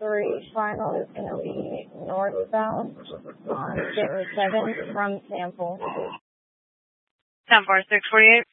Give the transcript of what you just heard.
3 final is going to be northbound on Gateway 7 from Sample. 10-4, 648.